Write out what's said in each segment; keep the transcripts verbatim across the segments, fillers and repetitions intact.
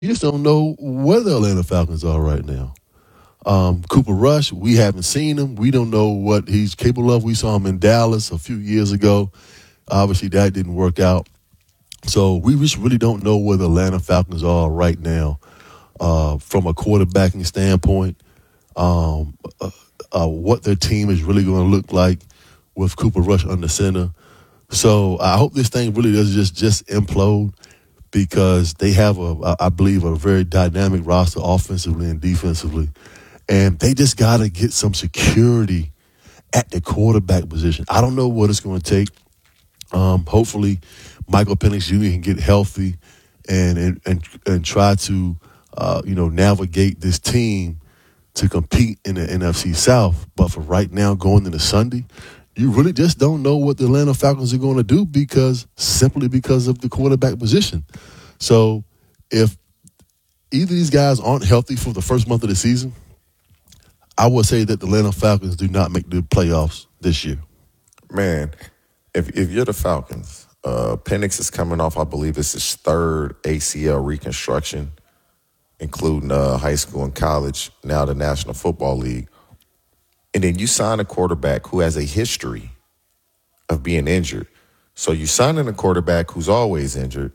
You just don't know where the Atlanta Falcons are right now. Um, Cooper Rush, we haven't seen him. We don't know what he's capable of. We saw him in Dallas a few years ago. Obviously, that didn't work out. So we just really don't know where the Atlanta Falcons are right now uh, from a quarterbacking standpoint, um, uh, uh, what their team is really going to look like with Cooper Rush under center. So I hope this thing really doesn't just, just implode because they have, a, I believe, a very dynamic roster offensively and defensively. And they just got to get some security at the quarterback position. I don't know what it's going to take. Um, hopefully, Michael Penix Junior can get healthy and and and, and try to uh, you know navigate this team to compete in the N F C South. But for right now, going into Sunday, you really just don't know what the Atlanta Falcons are going to do because simply because of the quarterback position. So if either of these guys aren't healthy for the first month of the season, I would say that the Atlanta Falcons do not make the playoffs this year. Man, if if you're the Falcons, uh, Penix is coming off, I believe it's his third A C L reconstruction, including uh, high school and college, now the National Football League. And then you sign a quarterback who has a history of being injured. So you sign in a quarterback who's always injured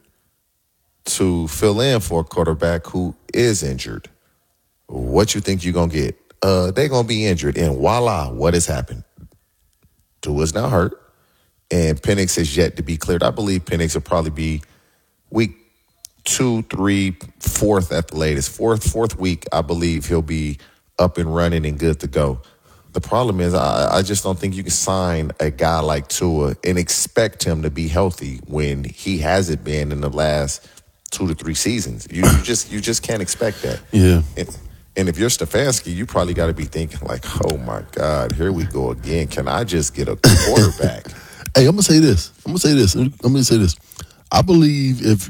to fill in for a quarterback who is injured. What you think you're going to get? Uh, they're going to be injured. And voila, what has happened? Tua's now hurt. And Penix has yet to be cleared. I believe Penix will probably be week two, three, fourth at the latest. Fourth, fourth week, I believe he'll be up and running and good to go. The problem is I, I just don't think you can sign a guy like Tua and expect him to be healthy when he hasn't been in the last two to three seasons. You, you just you just can't expect that. Yeah. And, and if you're Stefanski, you probably got to be thinking like, oh, my God, here we go again. Can I just get a quarterback? Hey, I'm going to say this. I'm going to say this. I'm going to say this. I believe if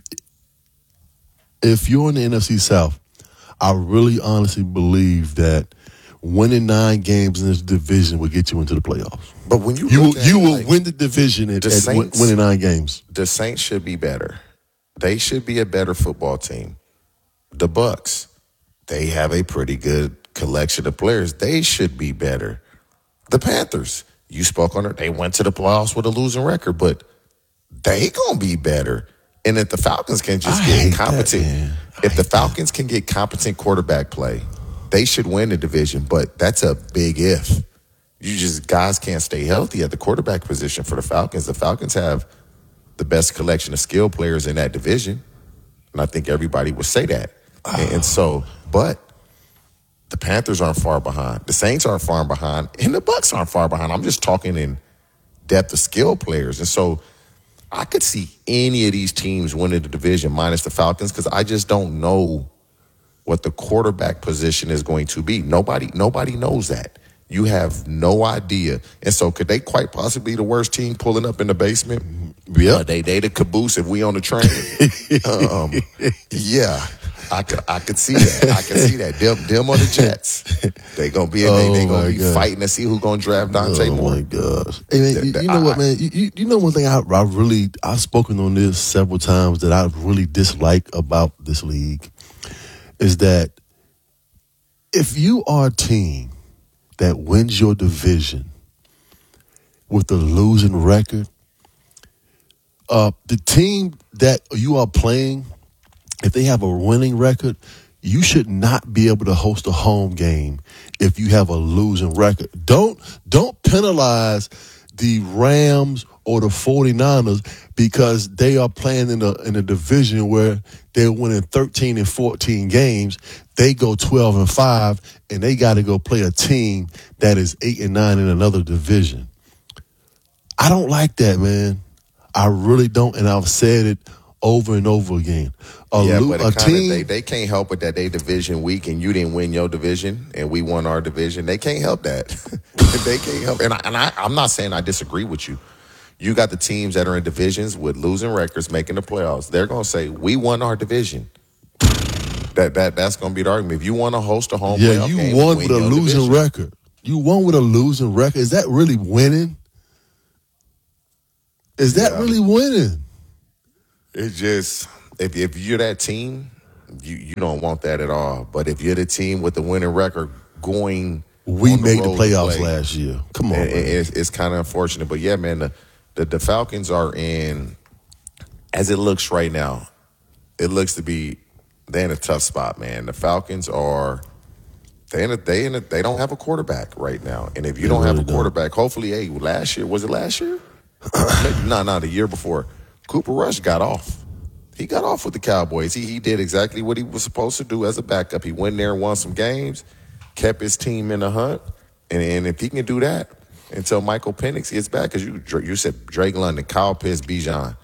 if you're in the N F C South, I really honestly believe that winning nine games in this division will get you into the playoffs. But when you you will, at, you will like, win the division at, the at Saints, winning nine games. The Saints should be better. They should be a better football team. The Bucks, they have a pretty good collection of players. They should be better. The Panthers, you spoke on it. They went to the playoffs with a losing record, but they gonna be better. And if the Falcons can just I get competent, that, if the Falcons that. can get competent quarterback play, they should win the division. But that's a big if. You just guys can't stay healthy at the quarterback position for the Falcons. The Falcons have the best collection of skill players in that division, and I think everybody would say that. And, and so, but the Panthers aren't far behind. The Saints aren't far behind, and the Bucks aren't far behind. I'm just talking in depth of skill players, and so I could see any of these teams winning the division minus the Falcons because I just don't know what the quarterback position is going to be. Nobody, nobody knows that. You have no idea. And so could they quite possibly be the worst team pulling up in the basement? Yeah. Uh, they they the caboose if we on the train. um, yeah. I could I could see that. I could see that. Them, them or the Jets. They gonna be Oh they, they gonna be God. fighting to see who's gonna draft Dante oh Moore. Oh my gosh. Hey man, you, you know I, what, man? You, you, you know one thing I, I really I've spoken on this several times that I really dislike about this league is that if you are a team that wins your division with a losing record, uh, the team that you are playing, if they have a winning record, you should not be able to host a home game if you have a losing record. Don't don't penalize the Rams or the 49ers because they are playing in a in a division where they're winning thirteen and fourteen games. They go twelve and five, and they got to go play a team that is eight and nine in another division. I don't like that, man. I really don't, and I've said it over and over again. A, yeah, lo- but a kinda, team they, they can't help it that they division weak and you didn't win your division and we won our division. They can't help that. They can't help. And, I, and I, I'm not saying I disagree with you. You got the teams that are in divisions with losing records making the playoffs. They're going to say, we won our division. That that That's going to be the argument. If you want to host a home yeah, playoff you game, won win with a your losing division. record. You won with a losing record. Is that really winning? Is that Yeah. really winning? It's just, if, if you're that team you, you don't want that at all. But if you're the team with the winning record going, we on made the, the road playoffs to play, last year. Come on, and, man. It's, it's kind of unfortunate. But, yeah, man, the, the, the Falcons are in, as it looks right now, it looks to be they're in a tough spot, man. The Falcons are they in a, they in a, they don't have a quarterback right now, and if you They don't really have a quarterback, hopefully, hey, last year was it last year? no, no, the year before. Cooper Rush got off. He got off with the Cowboys. He he did exactly what he was supposed to do as a backup. He went there and won some games, kept his team in the hunt, and, and if he can do that until Michael Penix gets back, because you you said Drake London, Kyle Pitts, Bijan.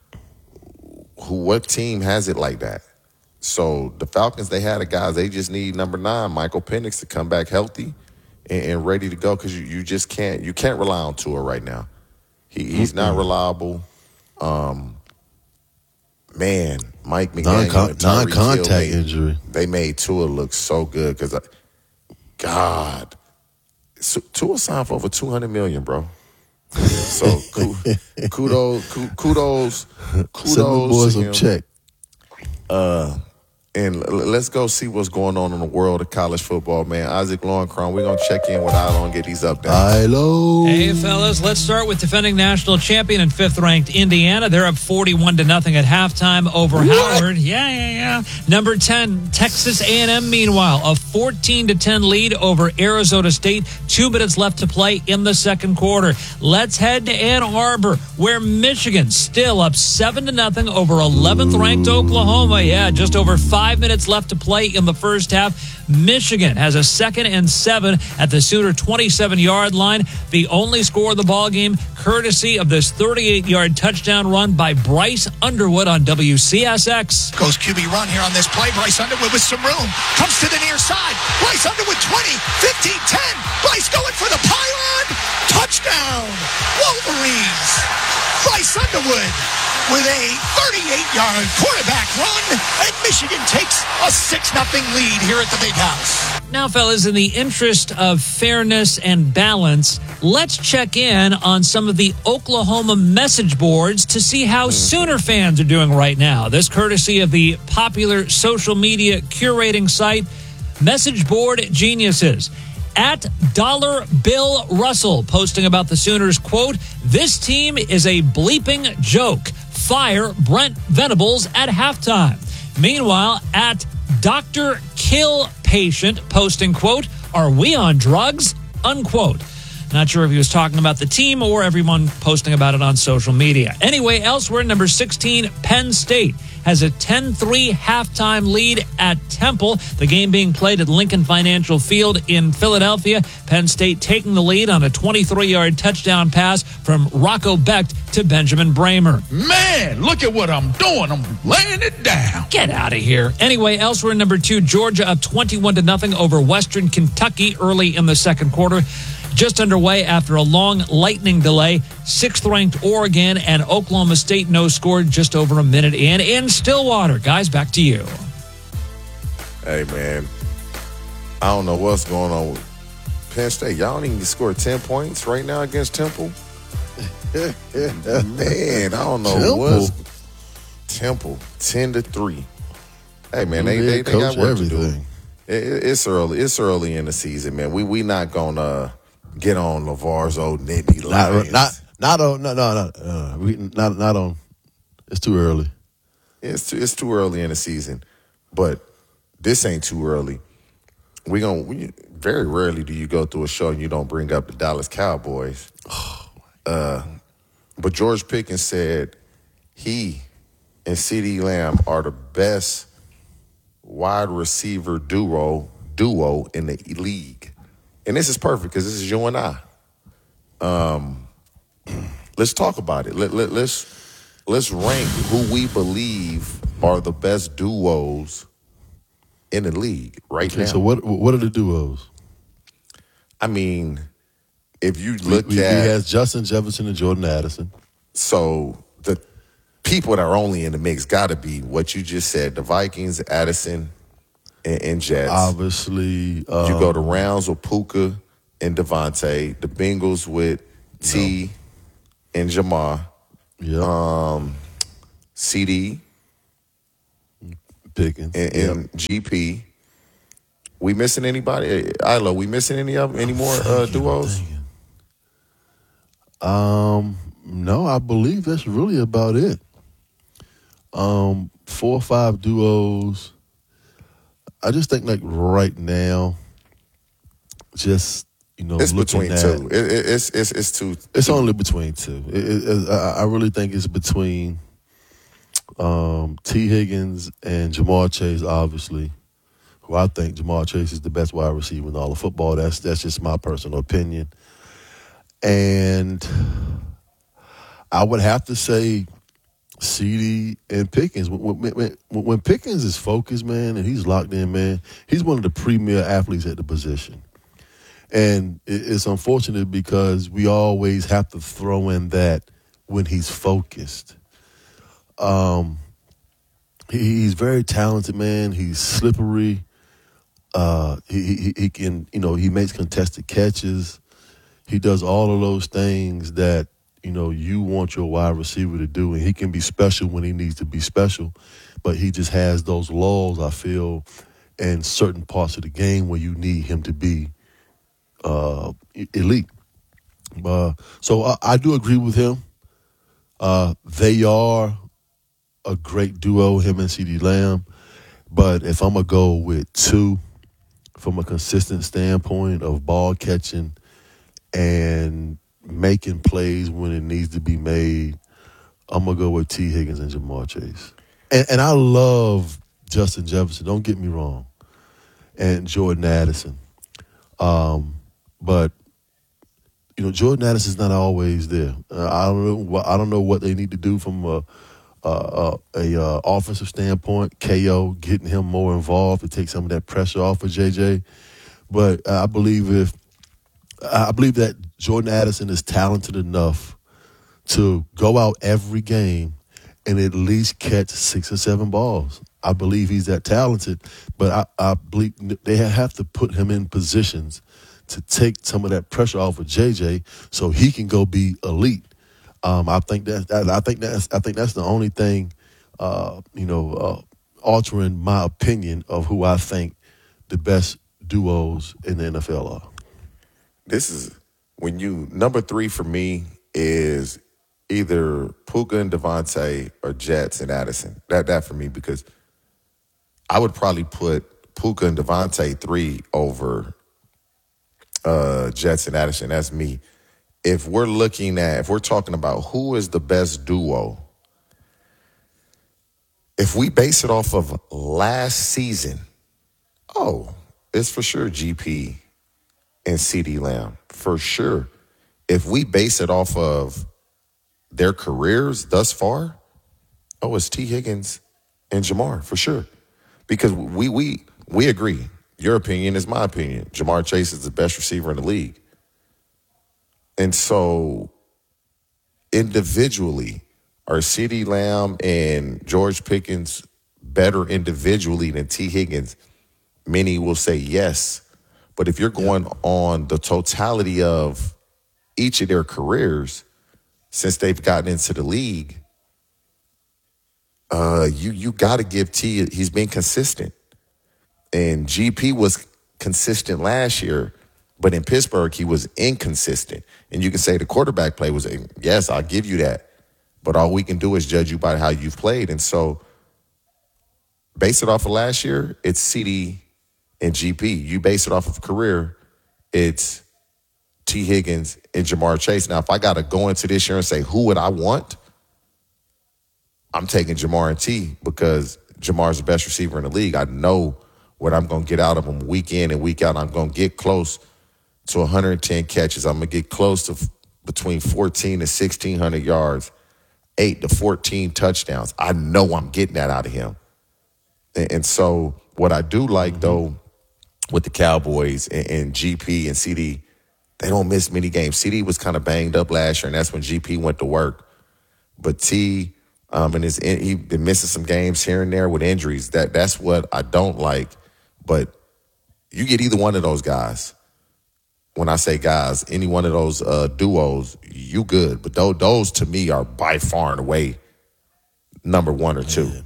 Who? What team has it like that? So the Falcons, they had a guys. They just need number nine, Michael Penix, to come back healthy and, and ready to go. Because you, you just can't you can't rely on Tua right now. He, he's not reliable. Um, man, Mike McDaniel, Non-con- and Tyreek non-contact Hill made, injury. They made Tua look so good. Because God, Tua signed for over two hundred million, bro. So kudos, kudos, kudos, kudos Send the boys to a him. check. Uh, and l- let's go see what's going on in the world of college football, man. Isaac Lowenkron, we're going to check in with Ilo and get these updates. Hello. Hey, fellas, let's start with defending national champion and fifth-ranked Indiana. They're up forty-one to nothing at halftime over What? Howard. Yeah, yeah, yeah. Number ten, Texas A and M, meanwhile, a fourteen to ten lead over Arizona State. Two minutes left to play in the second quarter. Let's head to Ann Arbor, where Michigan still up seven to nothing over eleventh-ranked Oklahoma. Yeah, just over five minutes left to play in the first half. Michigan has a second and seven at the Sooner twenty-seven-yard line. The only score of the ball game, courtesy of this thirty-eight-yard touchdown run by Bryce Underwood on W C S X. Goes Q B run here on this play. Bryce Underwood with some room. Comes to the near side. Bryce Underwood twenty, fifteen, ten. Bryce going for the pylon. Touchdown. Wolverines. Bryce Underwood with a thirty-eight-yard quarterback run. And Michigan takes a six nothing lead here at the Big House. Now, fellas, in the interest of fairness and balance, let's check in on some of the Oklahoma message boards to see how Sooner fans are doing right now. This courtesy of the popular social media curating site, Message Board Geniuses. At Dollar Bill Russell posting about the Sooners, quote, "This team is a bleeping joke. Fire Brent Venables at halftime." Meanwhile, at Doctor Kill Patient posting, quote, "Are we on drugs?" Unquote. Not sure if he was talking about the team or everyone posting about it on social media. Anyway, elsewhere, number sixteen, Penn State has a ten three halftime lead at Temple. The game being played at Lincoln Financial Field in Philadelphia. Penn State taking the lead on a twenty-three-yard touchdown pass from Rocco Becht to Benjamin Bramer. Man, look at what I'm doing. I'm laying it down. Get out of here. Anyway, elsewhere, number two, Georgia up twenty-one to nothing over Western Kentucky early in the second quarter. Just underway after a long lightning delay. Sixth-ranked Oregon and Oklahoma State no score just over a minute in. In Stillwater. Guys, back to you. Hey, man, I don't know what's going on with Penn State. Y'all don't even score ten points right now against Temple. Man, I don't know Temple. what's Temple ten to three. Hey, man, they they, they got Coach work to do. everything. It, it- it's early. It's early in the season, man. We we not gonna get on LeVar's old Nittany Not, Lions. not, not on, no, no, no, uh, we, not, not on. It's too early. It's too, it's too early in the season, but this ain't too early. We gonna we, very rarely do you go through a show and you don't bring up the Dallas Cowboys. Uh, but George Pickens said he and CeeDee Lamb are the best wide receiver duo duo in the league, and this is perfect because this is you and I. Um, let's talk about it. Let, let, let's. Let's rank who we believe are the best duos in the league right Okay, now. so what what are the duos? I mean, if you We, look we, we at has Justin Jefferson and Jordan Addison. so the people that are only in the mix got to be what you just said: the Vikings, Addison, and, and Jets. Obviously, uh, you go to Rounds with Puka and Devontae. The Bengals with T and Jamar. yeah, Um, C D. Pickens. and, Yep. and G P. We missing anybody? Ilo, we missing any of any more uh, duos? Um, no, I believe that's really about it. Um, four or five duos. I just think like right now, just you know, It's looking between at, two. It, it, it's it's it's two. It's two. only between two. It, it, it, I I really think it's between um, T. Higgins and Jamar Chase, obviously. Who I think Jamar Chase is the best wide receiver in all of football. That's that's just my personal opinion. And I would have to say C D and Pickens. When, when, when Pickens is focused, man, and he's locked in, man, he's one of the premier athletes at the position. And it's unfortunate because we always have to throw in that when he's focused. Um, he's very talented, man. He's slippery. Uh, he, he he can, you know, he makes contested catches. He does all of those things that, you know, you want your wide receiver to do, and he can be special when he needs to be special. But he just has those lulls, I feel, in certain parts of the game where you need him to be uh, elite. Uh, so I, I do agree with him. Uh, they are a great duo, him and CeeDee Lamb. But if I'm going to go with two from a consistent standpoint of ball catching and making plays when it needs to be made, I'm going to go with T. Higgins and Jamar Chase. And, and I love Justin Jefferson, don't get me wrong, and Jordan Addison. Um, but, you know, Jordan Addison's not always there. Uh, I don't know. I don't know what they need to do from a, a, a, a offensive standpoint. K O getting him more involved to take some of that pressure off of J J. But I believe if I believe that Jordan Addison is talented enough to go out every game and at least catch six or seven balls. I believe he's that talented, but I, I believe they have to put him in positions to take some of that pressure off of J J so he can go be elite. Um, I think that I think that's I think that's the only thing, uh, you know, uh, altering my opinion of who I think the best duos in the N F L are. This is when you number three for me is either Puka and Devontae or Jets and Addison. That that for me, because I would probably put Puka and Devontae three over uh, Jets and Addison. That's me. If we're looking at, if we're talking about who is the best duo, if we base it off of last season, oh, it's for sure G P and CeeDee Lamb, for sure. If we base it off of their careers thus far, oh, it's T. Higgins and Jamar, for sure. Because we we we agree. Your opinion is my opinion. Jamar Chase is the best receiver in the league. And so individually, are CeeDee Lamb and George Pickens better individually than T. Higgins? Many will say yes. But if you're going yeah. on the totality of each of their careers since they've gotten into the league, uh, you you got to give T. He's been consistent. And G P was consistent last year, but in Pittsburgh, he was inconsistent. And you can say the quarterback play was, yes, I'll give you that. But all we can do is judge you by how you've played. And so, base it off of last year, it's C D and G P. You base it off of career, it's T. Higgins and Jamar Chase. Now, if I got to go into this year and say, who would I want? I'm taking Jamar and T, because Jamar's the best receiver in the league. I know what I'm going to get out of him week in and week out. I'm going to get close to one hundred ten catches. I'm going to get close to f- between fourteen and sixteen hundred yards, eight to fourteen touchdowns. I know I'm getting that out of him. And, and so what I do like, mm-hmm. though, with the Cowboys and, and G P and C D, they don't miss many games. C D was kind of banged up last year, and that's when G P went to work. But T, um, and his, he's been missing some games here and there with injuries. That That's what I don't like. But you get either one of those guys. When I say guys, any one of those uh, duos, you good. But those, those, to me, are by far and away number one or two.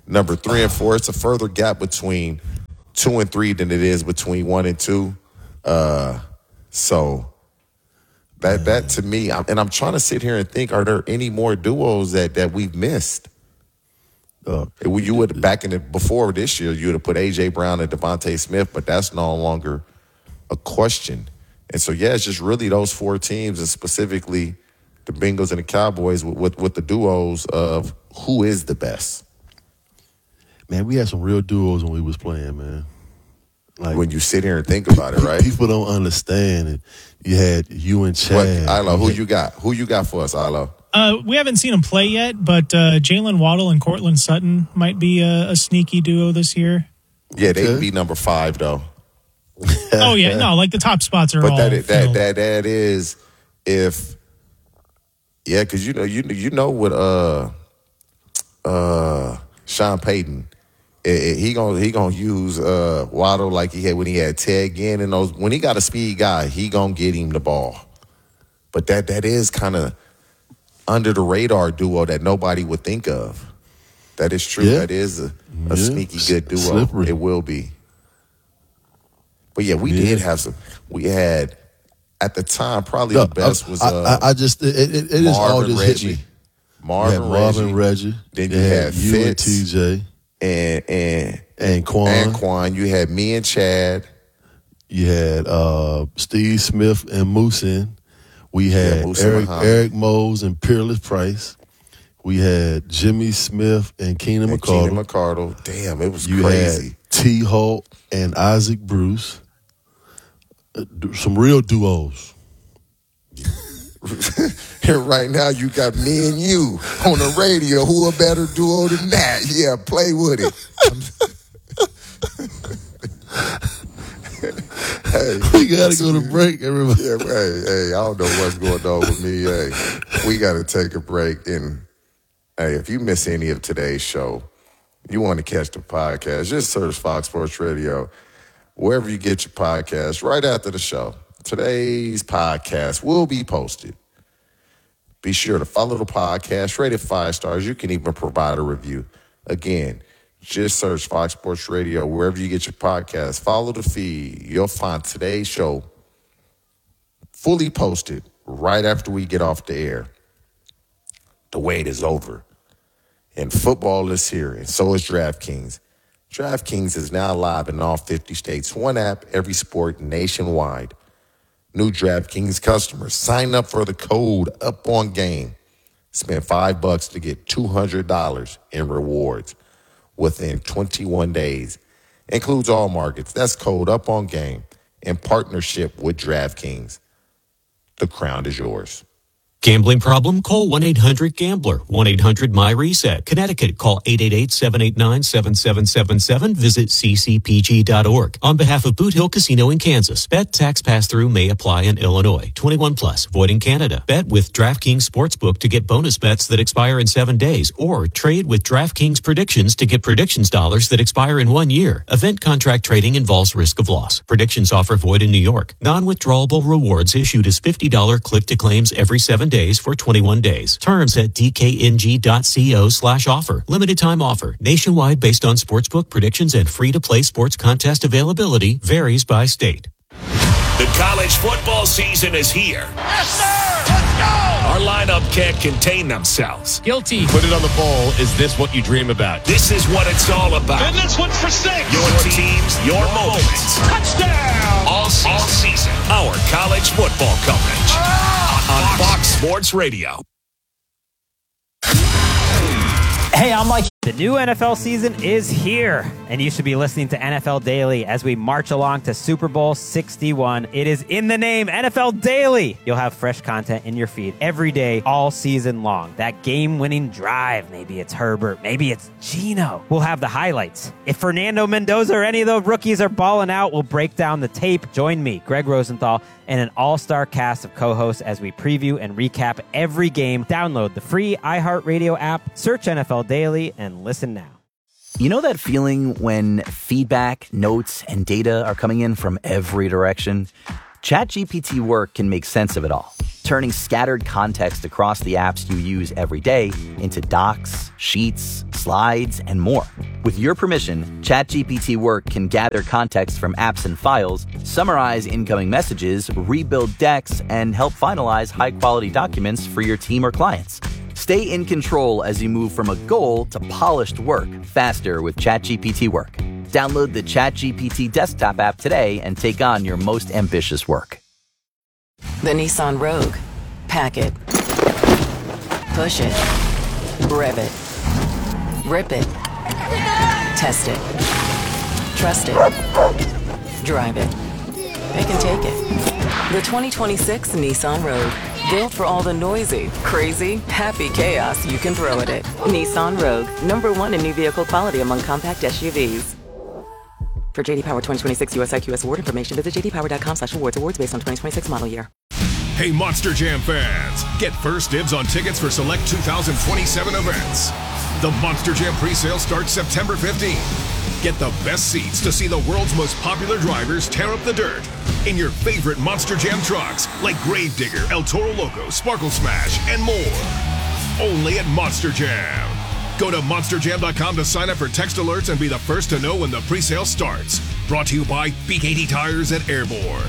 number three and four. It's a further gap between two and three than it is between one and two. Uh, so that that to me, I'm, and I'm trying to sit here and think: are there any more duos that that we've missed? Uh, you would back in the before this year, you would have put A J Brown and Devontae Smith, but that's no longer a question. And so, yeah, it's just really those four teams, and specifically the Bengals and the Cowboys, with with, with the duos of who is the best. Man, we had some real duos when we was playing, man. Like, when you sit here and think about it, right? People don't understand it. You had you and Chad. What, Ilo, who you got? Who you got for us, Ilo? Uh, we haven't seen them play yet, but uh, Jalen Waddle and Cortland Sutton might be a, a sneaky duo this year. Yeah, they would be number five, though. Oh, yeah. No, like the top spots are but all that, that, filled. that, that is if – yeah, because you know, you, you know what uh, uh, Sean Payton – It, it, he gonna he gonna use uh, Waddle like he had when he had Ted Ginn and those. When he got a speed guy, he gonna get him the ball. But that that is kind of under the radar duo that nobody would think of. That is true. Yeah. That is a, a yeah. sneaky good duo. Slippery. It will be. But yeah, we yeah. did have some. We had at the time probably no, the best I, was. Uh, I, I just it, it, it is all just Reggie. hit me. Marvin, Marvin Reggie. Reggie. Then you had you Fitz, and T J. And and and Quan. And Quan. You had me and Chad. You had uh, Steve Smith and Moosin. We had yeah, Eric Eric Mose and Peerless Price. We had Jimmy Smith and Keenan and McCardle. Keenan McCardle. Damn, it was you crazy. Had T. Holt and Isaac Bruce. Uh, some real duos. Here right now, you got me and you on the radio. Who a better duo than that? Yeah, play with it. Hey, we gotta go to break, everybody. Yeah, hey, hey, I don't know what's going on with me. Hey, we gotta take a break. And hey, if you miss any of today's show, you want to catch the podcast, just search Fox Sports Radio wherever you get your podcast. Right after the show, today's podcast will be posted. Be sure to follow the podcast, rate it five stars. You can even provide a review. Again, just search Fox Sports Radio wherever you get your podcast. Follow the feed. You'll find today's show fully posted right after we get off the air. The wait is over. And football is here, and so is DraftKings. DraftKings is now live in all fifty states. One app, every sport, nationwide. New DraftKings customers, sign up for the code UPONGAME. Spend five bucks to get two hundred dollars in rewards within twenty-one days. Includes all markets. That's code UPONGAME in partnership with DraftKings. The crown is yours. Gambling problem? Call one eight hundred gambler. one eight hundred my reset. Connecticut, call eight eight eight, seven eight nine, seven seven seven seven. Visit c c p g dot org. On behalf of Boot Hill Casino in Kansas, bet tax pass-through may apply in Illinois. twenty-one plus, void in Canada. Bet with DraftKings Sportsbook to get bonus bets that expire in seven days, or trade with DraftKings Predictions to get predictions dollars that expire in one year. Event contract trading involves risk of loss. Predictions offer void in New York. Non-withdrawable rewards issued as fifty dollars click-to-claims every seven days for twenty-one days. Terms at d k n g dot co slash offer. Limited time offer. Nationwide based on sportsbook predictions and free-to-play sports contest availability. Varies by state. The college football season is here. Yes, sir! Let's go! Our lineup can't contain themselves. Guilty. Put it on the bowl. Is this what you dream about? This is what it's all about. And this one's for six. Your teams, your moments. Touchdown! All season. All season. Our college football coverage. Oh! On Fox Sports Radio. Hey, I'm Mike. The new N F L season is here, and you should be listening to N F L Daily as we march along to Super Bowl sixty-one. It is in the name, N F L Daily. You'll have fresh content in your feed every day, all season long. That game-winning drive, maybe it's Herbert, maybe it's Geno. We'll have the highlights. If Fernando Mendoza or any of the rookies are balling out, we'll break down the tape. Join me, Greg Rosenthal, and an all-star cast of co-hosts as we preview and recap every game. Download the free iHeartRadio app, search N F L Daily, and listen now. You know that feeling when feedback, notes, and data are coming in from every direction? ChatGPT Work can make sense of it all. turning scattered context across the apps you use every day into docs, sheets, slides, and more. With your permission, ChatGPT Work can gather context from apps and files, summarize incoming messages, rebuild decks, and help finalize high-quality documents for your team or clients. Stay in control as you move from a goal to polished work faster with ChatGPT Work. Download the ChatGPT desktop app today and take on your most ambitious work. The Nissan Rogue. Pack it. Push it. Rev it. Rip it. Test it. Trust it. Drive it. They can take it. The twenty twenty-six Nissan Rogue. Built for all the noisy, crazy, happy chaos you can throw at it. Nissan Rogue. Number one in new vehicle quality among compact S U Vs. For J D Power twenty twenty-six U S I Q S award information, visit j d power dot com slash awards. Awards based on twenty twenty-six model year. Hey, Monster Jam fans, get first dibs on tickets for select two thousand twenty-seven events. The Monster Jam presale starts September fifteenth. Get the best seats to see the world's most popular drivers tear up the dirt in your favorite Monster Jam trucks like Gravedigger, El Toro Loco, Sparkle Smash, and more. Only at Monster Jam. Go to monster jam dot com to sign up for text alerts and be the first to know when the presale starts. Brought to you by B K T Tires at Airborne.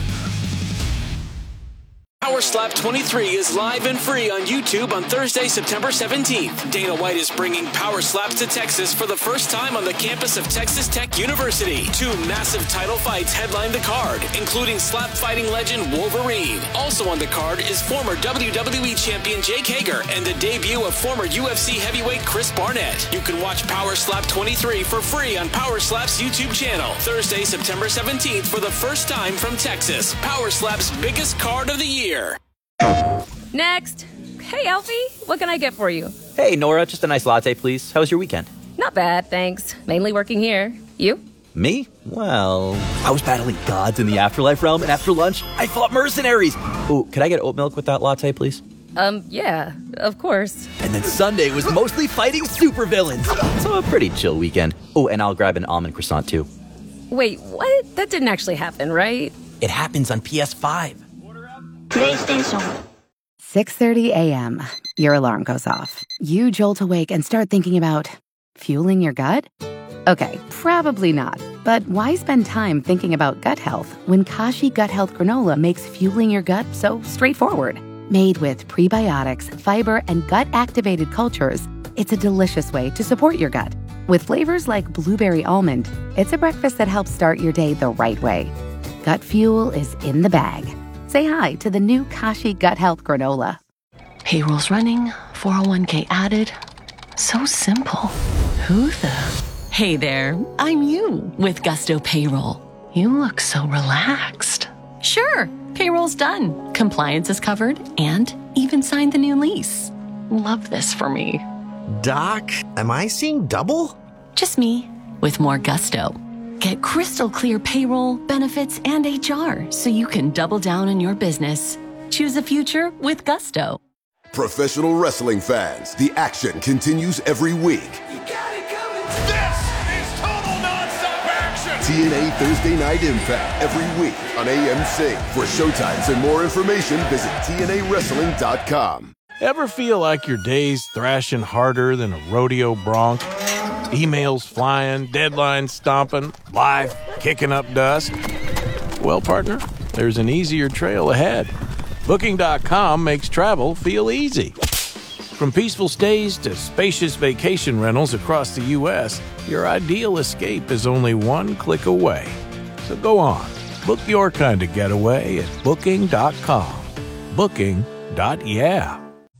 Power Slap twenty-three is live and free on YouTube on Thursday, September seventeenth. Dana White is bringing Power Slaps to Texas for the first time on the campus of Texas Tech University. Two massive title fights headline the card, including slap fighting legend Wolverine. Also on the card is former W W E champion Jake Hager and the debut of former U F C heavyweight Chris Barnett. You can watch Power Slap twenty-three for free on Power Slap's YouTube channel. Thursday, September seventeenth for the first time from Texas. Power Slap's biggest card of the year. Next. Hey, Alfie, what can I get for you? Hey, Nora, just a nice latte, please. How was your weekend? Not bad, thanks. Mainly working here. You? Me? Well, I was battling gods in the afterlife realm, and after lunch, I fought mercenaries. Ooh, could I get oat milk with that latte, please? Um, yeah, of course. And then Sunday was mostly fighting supervillains. So a pretty chill weekend. Oh, and I'll grab an almond croissant, too. Wait, what? That didn't actually happen, right? It happens on P S five. PlayStation. six thirty a.m. Your alarm goes off. You jolt awake and start thinking about fueling your gut? Okay, probably not. But why spend time thinking about gut health when Kashi Gut Health Granola makes fueling your gut so straightforward? Made with prebiotics, fiber, and gut-activated cultures, it's a delicious way to support your gut. With flavors like blueberry almond, it's a breakfast that helps start your day the right way. Gut fuel is in the bag. Say hi to the new Kashi Gut Health Granola. Payroll's running, four oh one k added. So simple. Who the? Hey there, I'm you with Gusto Payroll. You look so relaxed. Sure, payroll's done. Compliance is covered and even signed the new lease. Love this for me. Doc, am I seeing double? Just me with more gusto. Get crystal clear payroll, benefits, and H R so you can double down on your business. Choose a future with gusto. Professional wrestling fans, the action continues every week. This is total nonstop action! T N A Thursday Night Impact every week on A M C. For showtimes and more information, visit T N A wrestling dot com. Ever feel like your day's thrashing harder than a rodeo bronc? Emails flying, deadlines stomping, life kicking up dust? Well, partner, there's an easier trail ahead. Booking dot com makes travel feel easy. From peaceful stays to spacious vacation rentals across the U S, your ideal escape is only one click away. So go on, book your kind of getaway at Booking dot com. Booking. Yeah.